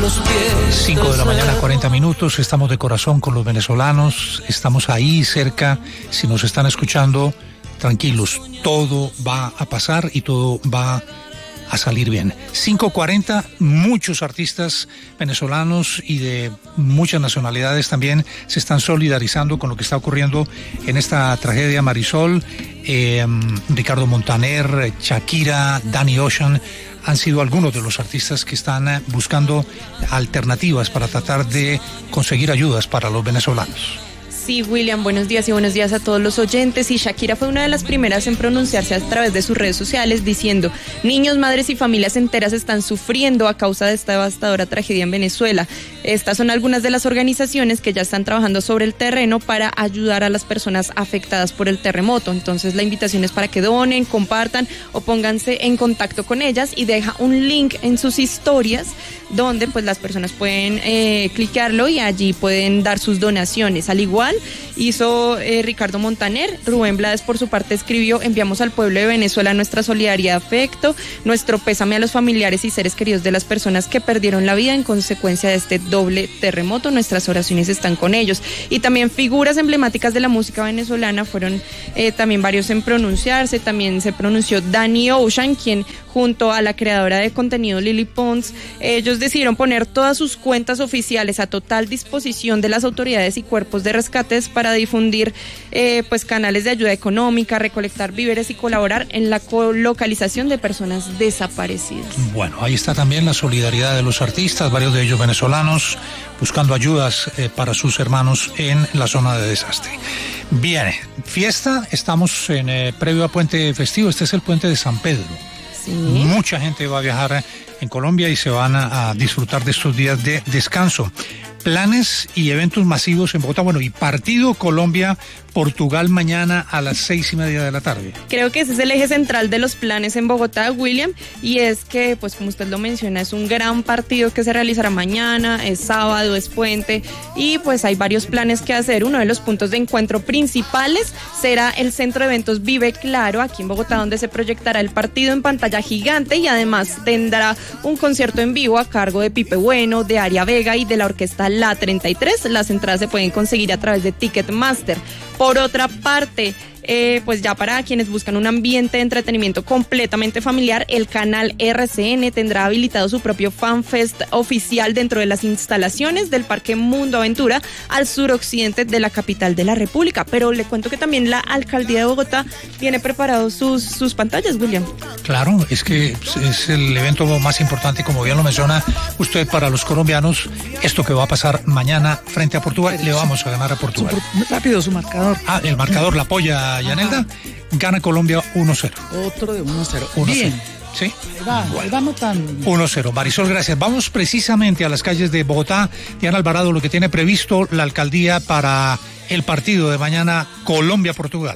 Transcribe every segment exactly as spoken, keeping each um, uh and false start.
los pies. cinco de la mañana, cuarenta minutos. Estamos de corazón con los venezolanos. Estamos ahí cerca. Si nos están escuchando, tranquilos. Todo va a pasar y todo va a salir bien. cinco cuarenta, muchos artistas venezolanos y de muchas nacionalidades también se están solidarizando con lo que está ocurriendo en esta tragedia. Marisol, eh, Ricardo Montaner, Shakira, Danny Ocean han sido algunos de los artistas que están buscando alternativas para tratar de conseguir ayudas para los venezolanos. Sí, William, buenos días y buenos días a todos los oyentes. Y Shakira fue una de las primeras en pronunciarse a través de sus redes sociales diciendo: niños, madres y familias enteras están sufriendo a causa de esta devastadora tragedia en Venezuela. Estas son algunas de las organizaciones que ya están trabajando sobre el terreno para ayudar a las personas afectadas por el terremoto. Entonces la invitación es para que donen, compartan o pónganse en contacto con ellas, y deja un link en sus historias donde pues las personas pueden eh, clicarlo y allí pueden dar sus donaciones. Al igual hizo eh, Ricardo Montaner. Rubén Blades por su parte escribió: enviamos al pueblo de Venezuela nuestra solidaridad, afecto, nuestro pésame a los familiares y seres queridos de las personas que perdieron la vida en consecuencia de este doble terremoto. Nuestras oraciones están con ellos. Y también figuras emblemáticas de la música venezolana fueron eh, también varios en pronunciarse. También se pronunció Danny Ocean, quien junto a la creadora de contenido Lily Pons, ellos decidieron poner todas sus cuentas oficiales a total disposición de las autoridades y cuerpos de rescates para difundir eh, pues canales de ayuda económica, recolectar víveres y colaborar en la localización de personas desaparecidas. Bueno, ahí está también la solidaridad de los artistas, varios de ellos venezolanos, buscando ayudas eh, para sus hermanos en la zona de desastre. Bien, fiesta, estamos en eh, previo a puente festivo. Este es el puente de San Pedro. Sí. Mucha gente va a viajar en Colombia y se van a, a disfrutar de estos días de descanso. Planes y eventos masivos en Bogotá. Bueno, y partido Colombia-Portugal mañana a las seis y media de la tarde. Creo que ese es el eje central de los planes en Bogotá, William, y es que, pues como usted lo menciona, es un gran partido que se realizará mañana, es sábado, es puente, y pues hay varios planes que hacer. Uno de los puntos de encuentro principales será el Centro de Eventos Vive Claro, aquí en Bogotá, donde se proyectará el partido en pantalla gigante y además tendrá un concierto en vivo a cargo de Pipe Bueno, de Aria Vega y de la orquesta La treinta y tres. Las entradas se pueden conseguir a través de Ticketmaster. Por otra parte, eh, pues ya para quienes buscan un ambiente de entretenimiento completamente familiar, el canal R C N tendrá habilitado su propio FanFest oficial dentro de las instalaciones del Parque Mundo Aventura al suroccidente de la capital de la República. Pero le cuento que también la Alcaldía de Bogotá tiene preparados sus, sus pantallas, William. Claro, es que es el evento más importante, como bien lo menciona usted, para los colombianos. Esto que va a pasar mañana frente a Portugal, le vamos a ganar a Portugal. Muy rápido su marcador. Ah, el marcador, la apoya Yanelda. Gana Colombia uno cero. Otro de uno cero. Bien. ¿Sí? Ahí va, ahí va anotando. uno cero. Marisol, gracias. Vamos precisamente a las calles de Bogotá. Diana Alvarado, lo que tiene previsto la alcaldía para el partido de mañana Colombia-Portugal.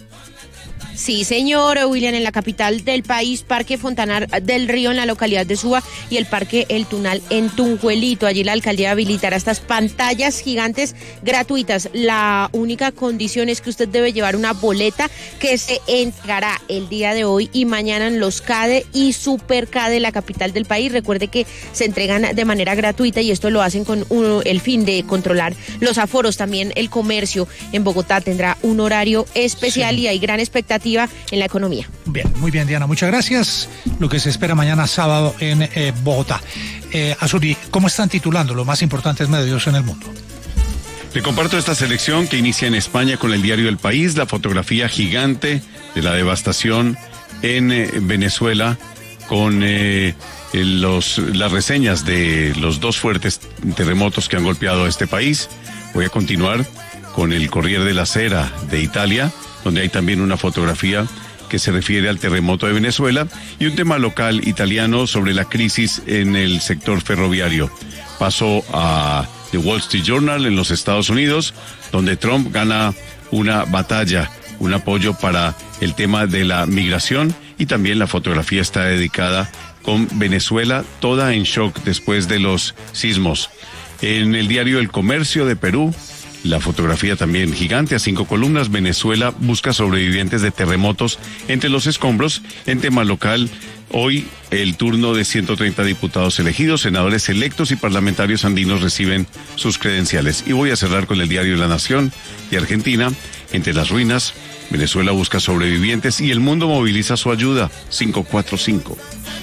Sí, señor William, en la capital del país, Parque Fontanar del Río en la localidad de Suba y el Parque El Tunal en Tunjuelito. Allí la alcaldía habilitará estas pantallas gigantes gratuitas. La única condición es que usted debe llevar una boleta que se entregará el día de hoy y mañana en los CADE y Supercade, la capital del país. Recuerde que se entregan de manera gratuita y esto lo hacen con un, el fin de controlar los aforos. También el comercio en Bogotá tendrá un horario especial, sí, y hay gran expectativa en la economía. Bien, muy bien, Diana, muchas gracias. Lo que se espera mañana sábado en eh, Bogotá. Eh, Azuri, ¿cómo están titulando los más importantes medios en el mundo? Le comparto esta selección que inicia en España con el diario El País, la fotografía gigante de la devastación en eh, Venezuela, con eh, los, las reseñas de los dos fuertes terremotos que han golpeado a este país. Voy a continuar con el Corriere della Sera de Italia, donde hay también una fotografía que se refiere al terremoto de Venezuela y un tema local italiano sobre la crisis en el sector ferroviario. Paso a The Wall Street Journal en los Estados Unidos, donde Trump gana una batalla, un apoyo para el tema de la migración, y también la fotografía está dedicada con Venezuela toda en shock después de los sismos. En el diario El Comercio de Perú, La fotografía también gigante a cinco columnas. Venezuela busca sobrevivientes de terremotos entre los escombros. En tema local, hoy el turno de ciento treinta diputados elegidos, senadores electos y parlamentarios andinos reciben sus credenciales. Y voy a cerrar con el diario La Nación de Argentina. Entre las ruinas, Venezuela busca sobrevivientes y el mundo moviliza su ayuda. cinco cuatro cinco.